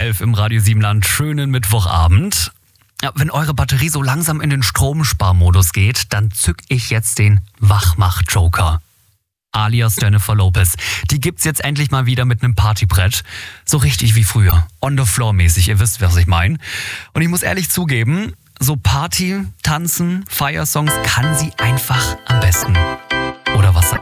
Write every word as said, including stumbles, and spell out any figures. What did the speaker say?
elf im Radio Siebenland. Schönen Mittwochabend. Ja, wenn eure Batterie so langsam in den Stromsparmodus geht, dann zück ich jetzt den Wachmach-Joker. Alias Jennifer Lopez. Die gibt's jetzt endlich mal wieder mit einem Partybrett. So richtig wie früher. On the floor mäßig, ihr wisst, was ich meine. Und ich muss ehrlich zugeben, so Party, Tanzen, Feiersongs kann sie einfach am besten. Oder was sagt